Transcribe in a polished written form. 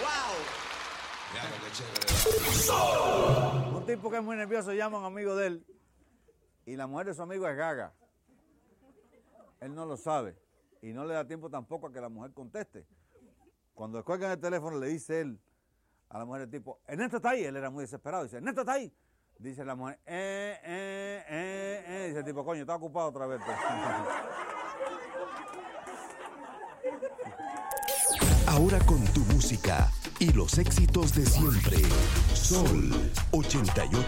Un tipo que es muy nervioso llama a un amigo de él y la mujer de su amigo es gaga. Él no lo sabe y no le da tiempo tampoco a que la mujer conteste. Cuando cuelgan el teléfono le dice él a la mujer del tipo, Ernesto está ahí. Él era muy desesperado, dice, Ernesto está ahí. Dice la mujer, Dice el tipo, coño, está ocupado otra vez. Ahora con tu música y los éxitos de siempre. Sol 88.